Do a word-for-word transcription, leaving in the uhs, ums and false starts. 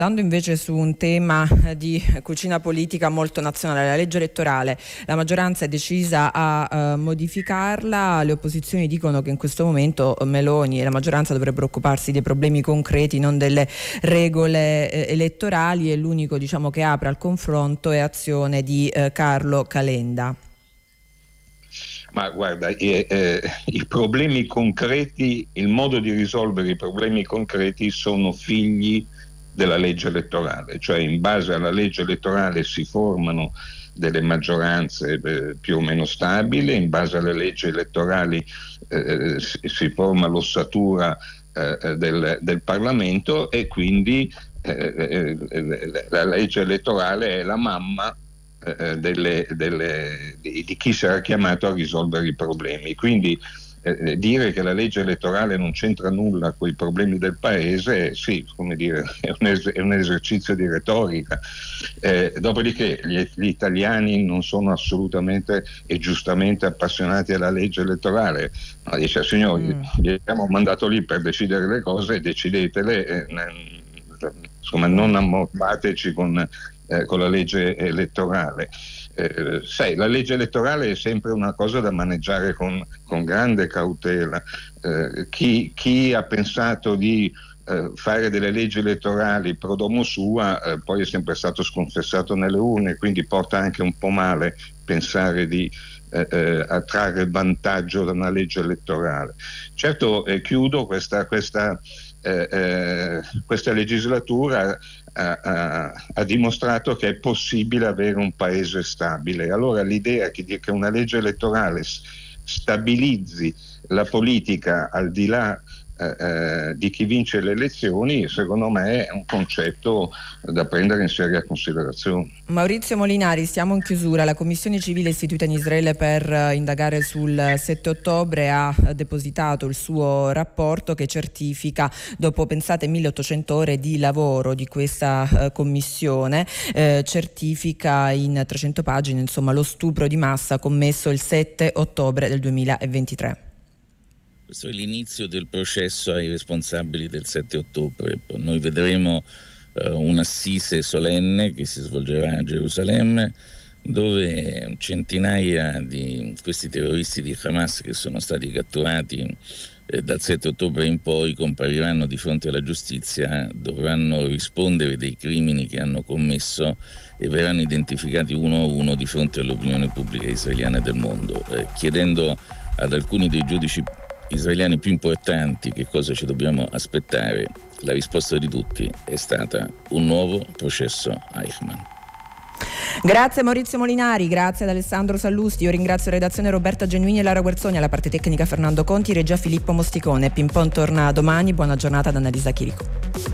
Andando invece su un tema di cucina politica molto nazionale, la legge elettorale, la maggioranza è decisa a uh, modificarla, le opposizioni dicono che in questo momento Meloni e la maggioranza dovrebbero occuparsi dei problemi concreti, non delle regole eh, elettorali, e l'unico, diciamo, che apre al confronto è Azione di eh, Carlo Calenda. Ma guarda, eh, eh, i problemi concreti, il modo di risolvere i problemi concreti sono figli della legge elettorale, cioè in base alla legge elettorale si formano delle maggioranze eh, più o meno stabili, in base alle leggi elettorali eh, si, si forma l'ossatura eh, del, del Parlamento, e quindi eh, eh, la legge elettorale è la mamma eh, delle, delle, di, di chi sarà chiamato a risolvere i problemi. Quindi Eh, dire che la legge elettorale non c'entra nulla con i problemi del paese, sì, come dire, è un, es- è un esercizio di retorica. Eh, dopodiché gli, gli italiani non sono assolutamente e giustamente appassionati alla legge elettorale. No, dice, signori, mm. vi abbiamo mandato lì per decidere le cose, decidetele, eh, insomma, non ammorbateci con, eh, con la legge elettorale. Eh, sai, la legge elettorale è sempre una cosa da maneggiare con, con grande cautela. Eh, chi, chi ha pensato di eh, fare delle leggi elettorali pro domo sua eh, poi è sempre stato sconfessato nelle urne, quindi porta anche un po' male pensare di eh, eh, attrarre vantaggio da una legge elettorale. Certo, eh, chiudo questa, questa, eh, eh, questa legislatura Ha, ha, ha dimostrato che è possibile avere un paese stabile. Allora l'idea che, che una legge elettorale stabilizzi la politica al di là eh, eh, di chi vince le elezioni, secondo me è un concetto da prendere in seria considerazione. Maurizio Molinari, siamo in chiusura. La commissione civile istituita in Israele per uh, indagare sul sette ottobre ha uh, depositato il suo rapporto che certifica, dopo, pensate, milleottocento ore di lavoro di questa uh, commissione, eh, certifica in trecento pagine, insomma, lo stupro di massa commesso il sette ottobre del duemilaventitré. Questo è l'inizio del processo ai responsabili del sette ottobre. Noi vedremo uh, un'assise solenne che si svolgerà a Gerusalemme, dove centinaia di questi terroristi di Hamas che sono stati catturati eh, dal sette ottobre in poi compariranno di fronte alla giustizia, dovranno rispondere dei crimini che hanno commesso e verranno identificati uno a uno di fronte all'opinione pubblica israeliana e del mondo, eh, chiedendo ad alcuni dei giudici israeliani più importanti che cosa ci dobbiamo aspettare. La risposta di tutti è stata un nuovo processo Eichmann. Grazie Maurizio Molinari, grazie ad Alessandro Sallusti. Io ringrazio redazione Roberta Genuini e Lara Guerzoni, alla parte tecnica Fernando Conti, regia Filippo Mosticone. Pimpon torna domani, buona giornata da Annalisa Chirico.